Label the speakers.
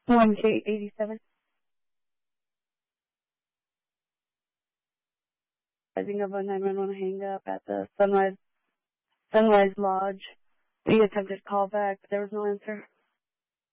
Speaker 1: 1K87. Rising of a 911 hang up at the Sunrise Lodge. We attempted call back, but there was no answer.